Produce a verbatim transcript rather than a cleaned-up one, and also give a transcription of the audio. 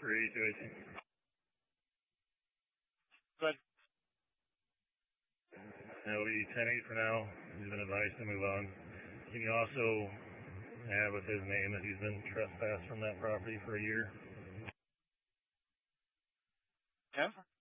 for eighty-two eighteen. Good. That'll be ten eight for now. He's been advised to move on. Can you also have with his name that he's been trespassed from that property for a year? ten.